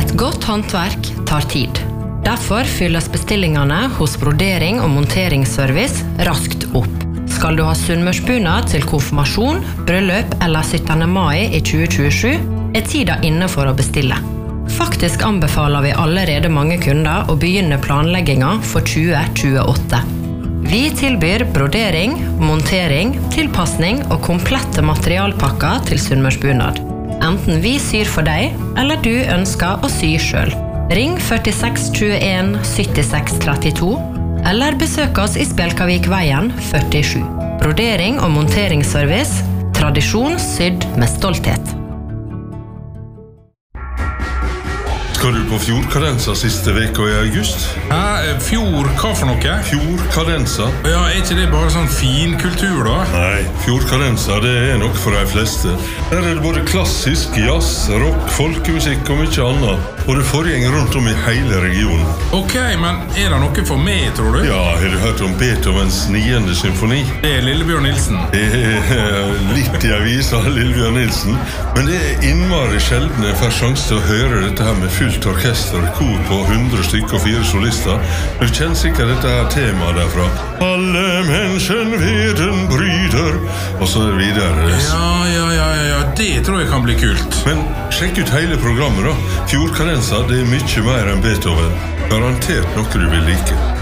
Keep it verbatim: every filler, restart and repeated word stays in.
Et godt håndverk tar tid. Derfor fylles bestillingene hos brodering- og monteringsservice raskt opp. Skal du ha sunnmørsbunad til konfirmasjon, bryllup eller syttende mai i tjue tjuesju, er tida inne for å bestille. Faktisk anbefaler vi allerede mange kunder å begynne planleggingen for tjue tjueåtte. Vi tilbyr brodering, montering, tilpassning og komplette materialpakker til sunnmørsbunad. Enten vi syr for deg, eller du ønsker å sy selv. Ring førtiseks tjueen syttiseks trettito, eller besøk oss i Spjelkavikveien førtisju. Brodering og monteringsservice, tradisjon sydd med stolthet. Skal du på Fjordkadensa siste veka i august? Hæ? Fjord, hva for noe? Fjordkadensa? Ja, er ikke det bare sånn fin kultur da? Nei, Fjordkadensa det er nok for de fleste. Der er det både klassisk, jazz, rock, folkemusikk og mye annet. Og det foregår rundt om i hele regionen. Ok, men er det noe for meg, tror du? Ja, har du hørt om Beethovens niende symfoni? Det er Lillebjørn Nilsen. Det er litt i avisa, Lillebjørn Nilsen. Men det er innmari sjelden jeg får sjanse til å høre dette her med fullt orkester, kor på hundre stykker og fire solister. Du kjenner sikkert dette her temaet derfra. Alle mennesken veden bryter, og så videre. Ja, ja, ja, ja, det tror jeg kan bli kult. Men sjekk ut hele programmet da. Fjordkadensa, det er mye mer enn Beethoven. Garantert noe du vil like.